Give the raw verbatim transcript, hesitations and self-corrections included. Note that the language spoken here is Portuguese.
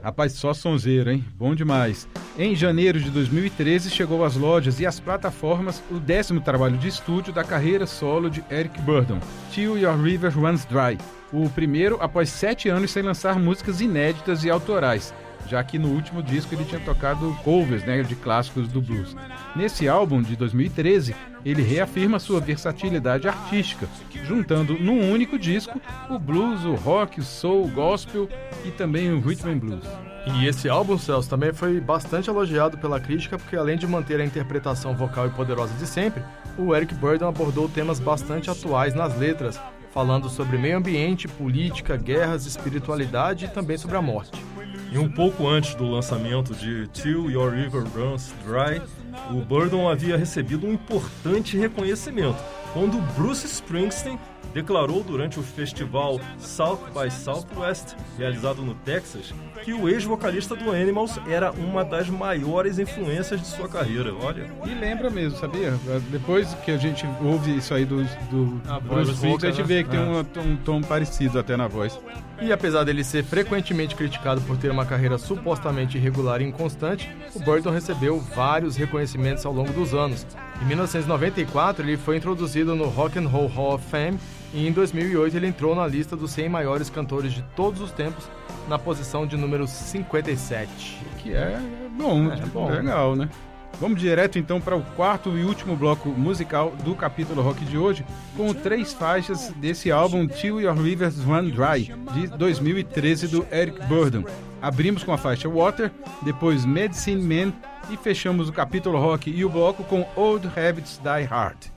Rapaz, só sonzeiro, hein? Bom demais. Em janeiro de dois mil e treze, chegou às lojas e às plataformas o décimo trabalho de estúdio da carreira solo de Eric Burdon, Till Your River Runs Dry. O primeiro após sete anos sem lançar músicas inéditas e autorais, já que no último disco ele tinha tocado covers, né, de clássicos do blues. Nesse álbum de dois mil e treze, ele reafirma sua versatilidade artística, juntando num único disco o blues, o rock, o soul, o gospel e também o rhythm and blues. E esse álbum, Celso, também foi bastante elogiado pela crítica, porque além de manter a interpretação vocal e poderosa de sempre, o Eric Burdon abordou temas bastante atuais nas letras, falando sobre meio ambiente, política, guerras, espiritualidade e também sobre a morte. E um pouco antes do lançamento de Till Your River Runs Dry, o Burdon havia recebido um importante reconhecimento, quando Bruce Springsteen declarou durante o festival South by Southwest, realizado no Texas, que o ex-vocalista do Animals era uma das maiores influências de sua carreira. Olha. E lembra mesmo, sabia? Depois que a gente ouve isso aí do, do Bruce Springsteen, a gente vê que tem um, um tom parecido até na voz. E apesar dele ser frequentemente criticado por ter uma carreira supostamente irregular e inconstante, o Burdon recebeu vários reconhecimentos ao longo dos anos. Em mil novecentos e noventa e quatro, ele foi introduzido no Rock and Roll Hall of Fame e em dois mil e oito ele entrou na lista dos cem maiores cantores de todos os tempos, na posição de número cinquenta e sete. Que é bom, é bom. Legal, né? Vamos direto então para o quarto e último bloco musical do capítulo rock de hoje, com três faixas desse álbum Till Your Rivers Run Dry, de dois mil e treze, do Eric Burdon. Abrimos com a faixa Water, depois Medicine Man e fechamos o capítulo rock e o bloco com Old Habits Die Hard.